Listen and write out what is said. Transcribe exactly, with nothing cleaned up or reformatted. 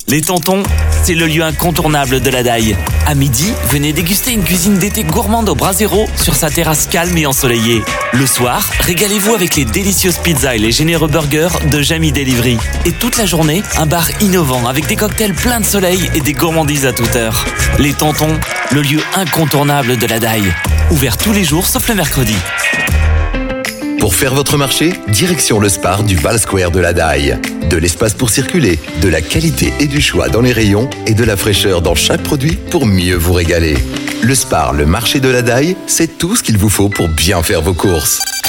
Les Tontons, c'est le lieu incontournable de la Daille. À midi, venez déguster une cuisine d'été gourmande au Brasero sur sa terrasse calme et ensoleillée. Le soir, régalez-vous avec les délicieuses pizzas et les généreux burgers de Jamie Delivery. Et toute la journée, un bar innovant avec des cocktails pleins de soleil et des gourmandises à toute heure. Les Tontons, le lieu incontournable de la Daille. Ouvert tous les jours sauf le mercredi. Pour faire votre marché, direction le Spar du Val Square de la Daille. De l'espace pour circuler, de la qualité et du choix dans les rayons et de la fraîcheur dans chaque produit pour mieux vous régaler. Le Spar, le marché de la Daille, c'est tout ce qu'il vous faut pour bien faire vos courses.